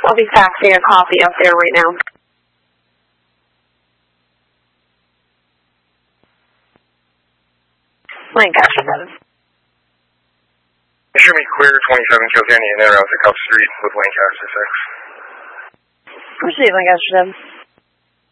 I'll be faxing a copy up there right now. Lancaster 7. Show me clear 27 Kilkenny and then out to Cup Street with Lancaster 6. Proceed, Lancaster 7.